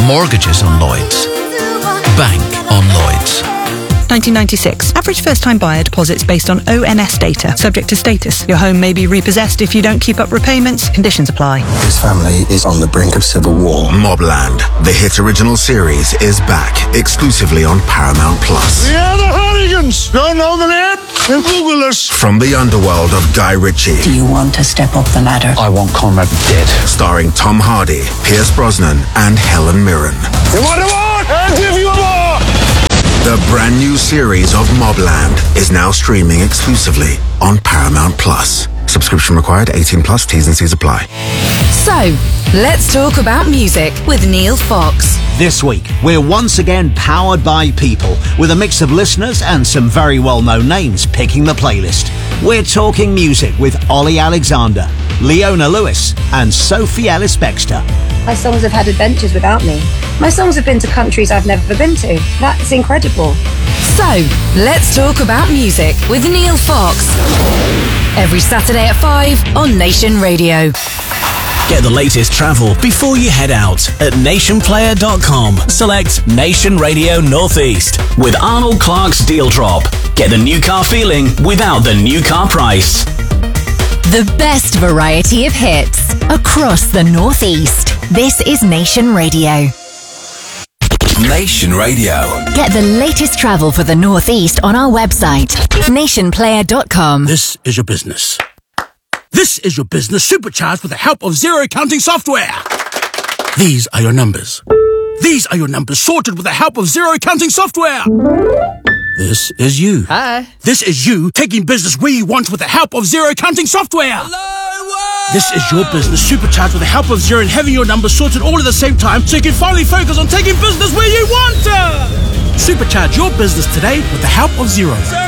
Mortgages on Lloyds. Bank on Lloyds. 1996. Average first-time buyer deposits based on ONS data. Subject to status. Your home may be repossessed if you don't keep up repayments. Conditions apply. His family is on the brink of civil war. Mobland, the hit original series, is back exclusively on Paramount+. Yeah, the Hooligans! Don't know the name? Then Google us. From the underworld of Guy Ritchie. Do you want to step up the ladder? I want Conrad dead. Starring Tom Hardy, Pierce Brosnan, and Helen Mirren. You want more? I'll give you more! The brand new series of Mobland is now streaming exclusively on Paramount+. Subscription required, 18+, T's and C's apply. So, let's talk about music with Neil Fox. This week, we're once again powered by people, with a mix of listeners and some very well-known names picking the playlist. We're talking music with Ollie Alexander, Leona Lewis, and Sophie Ellis-Bextor. My songs have had adventures without me. My songs have been to countries I've never been to. That's incredible. So, let's talk about music with Neil Fox. Every Saturday at 5 on Nation Radio. Get the latest travel before you head out at nationplayer.com. Select Nation Radio Northeast with Arnold Clark's Deal Drop. Get the new car feeling without the new car price. The best variety of hits across the Northeast. This is Nation Radio. Nation Radio. Get the latest travel for the Northeast on our website, nationplayer.com. This is your business. This is your business supercharged with the help of zero counting software. These are your numbers. These are your numbers sorted with the help of zero counting software. This is you. Hi. This is you taking business where you want with the help of zero counting software. Hello. This is your business supercharged with the help of Xero and having your numbers sorted all at the same time so you can finally focus on taking business where you want to. Supercharge your business today with the help of Xero.